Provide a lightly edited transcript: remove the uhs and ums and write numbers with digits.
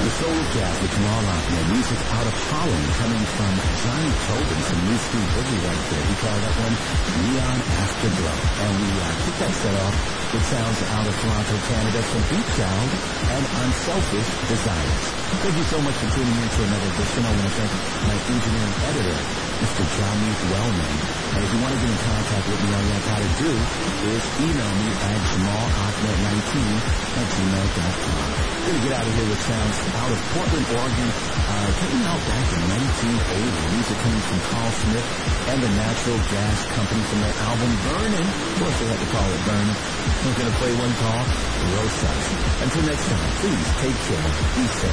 the Soul of Jazz with Jamal Lockman. Music out of Holland coming from Johnny Tobin. Some new school boogie right there. He called that one Neon Afterglow. And we kick that set off with sounds out of Toronto, Canada from Beat Child and Unselfish Desires. Thank you so much for tuning in to another edition. I want to thank my engineering editor, Mr. Johnny Wellman. And if you want to get in contact with me, all you have to do is email me at jamalachmed19@gmail.com. I'm going to get out of here with sounds out of Portland, Oregon, taken out back in 1980. Music coming from Carl Smith and the Natural Gas Company from their album Burnin'. Of course, they had to call it Burnin'. We're going to play one called Rosas. Until next time, please take care, be safe.